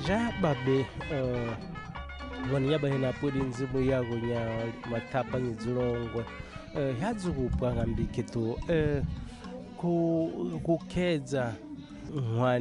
Jababe wani yaba hina pudi nzimu yago nya matapa nzulongwe yazugupwa ngambike tu kukeza